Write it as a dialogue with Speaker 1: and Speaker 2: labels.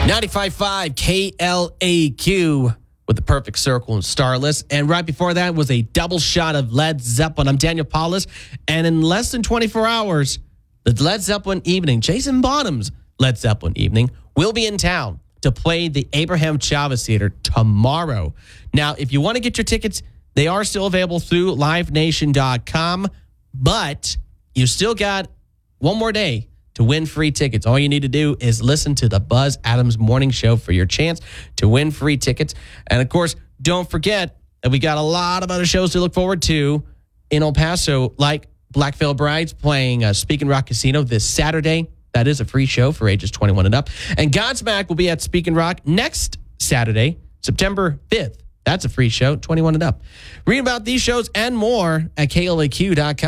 Speaker 1: 95.5 KLAQ with the Perfect Circle and Starless. And right before that was a double shot of Led Zeppelin. I'm Daniel Paulus. And in less than 24 hours, the Led Zeppelin evening, Jason Bonham's Led Zeppelin evening, will be in town to play the Abraham Chavez Theater tomorrow. Now, if you want to get your tickets, they are still available through livenation.com, but you still got one more day to win free tickets. All you need to do is listen to the Buzz Adams Morning Show for your chance to win free tickets. And, of course, don't forget that we got a lot of other shows to look forward to in El Paso, like Black Veil Brides playing Speakin' Rock Casino this Saturday. That is a free show for ages 21 and up. And Godsmack will be at Speakin' Rock next Saturday, September 5th. That's a free show, 21 and up. Read about these shows and more at KLAQ.com.